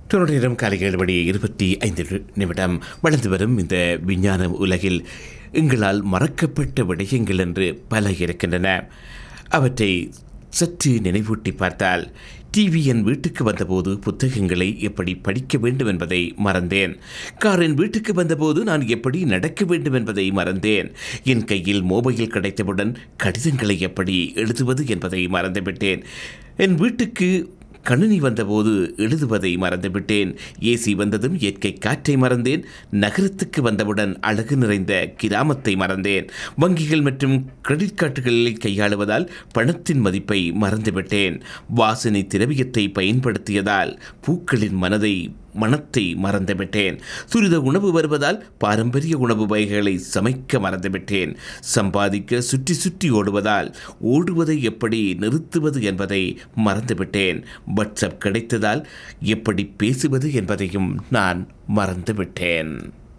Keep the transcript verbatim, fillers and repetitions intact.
தொண்ணூறு நேரம் காலை ஏழு மணி இருபத்தி ஐந்து நிமிடம் வளர்ந்து வரும் இந்த விஞ்ஞான உலகில் எங்களால் மறக்கப்பட்ட விடயங்கள் என்று பல இருக்கின்றன. அவற்றை சற்று நினைவூட்டி பார்த்தால், டிவி என் வீட்டுக்கு வந்தபோது புத்தகங்களை எப்படி படிக்க வேண்டும் என்பதை மறந்தேன். கார் என் வீட்டுக்கு வந்தபோது நான் எப்படி நடக்க வேண்டும் என்பதை மறந்தேன். என் கையில் மொபைல் கிடைத்தவுடன் கடிதங்களை எப்படி எழுதுவது என்பதை மறந்துவிட்டேன். என் வீட்டுக்கு கணினி வந்தபோது எழுதுவதை மறந்துவிட்டேன். ஏசி வந்ததும் இயற்கை காற்றை மறந்தேன். நகரத்துக்கு வந்தவுடன் அழகு நிறைந்த கிராமத்தை மறந்தேன். வங்கிகள் மற்றும் கிரெடிட் கார்டுகளை கையாளுவதால் பணத்தின் மதிப்பை மறந்துவிட்டேன். வாசனை திரவியத்தை பயன்படுத்தியதால் பூக்களின் மனதை மனத்தை மறந்துவிட்டேன். துரித உணவு வருவதால் பாரம்பரிய உணவு வகைகளை சமைக்க மறந்துவிட்டேன். சம்பாதிக்க சுற்றி சுற்றி ஓடுவதால் ஓடுவதை எப்படி நிறுத்துவது என்பதை மறந்துவிட்டேன். வாட்ஸ்அப் கிடைத்ததால் எப்படி பேசுவது என்பதையும் நான் மறந்துவிட்டேன்.